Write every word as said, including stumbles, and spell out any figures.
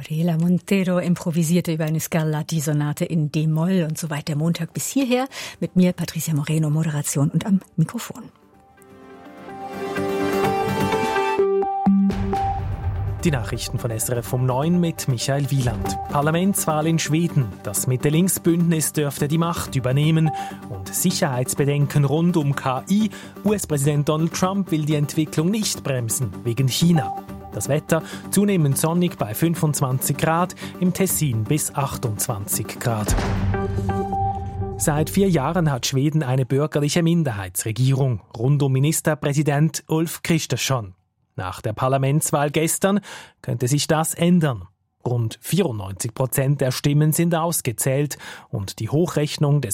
Gabriela Montero improvisierte über eine Scarlatti-Sonate in D-Moll und so weiter Montag bis hierher. Mit mir Patricia Moreno, Moderation und am Mikrofon. Die Nachrichten von S R F um neun mit Michael Wieland. Parlamentswahl in Schweden. Das Mitte-Links-Bündnis dürfte die Macht übernehmen. Und Sicherheitsbedenken rund um K I. U S-Präsident Donald Trump will die Entwicklung nicht bremsen, wegen China. Das Wetter zunehmend sonnig bei fünfundzwanzig Grad, im Tessin bis achtundzwanzig Grad. Seit vier Jahren hat Schweden eine bürgerliche Minderheitsregierung rund um Ministerpräsident Ulf Kristersson. Nach der Parlamentswahl gestern könnte sich das ändern. Rund vierundneunzig Prozent der Stimmen sind ausgezählt und die Hochrechnung des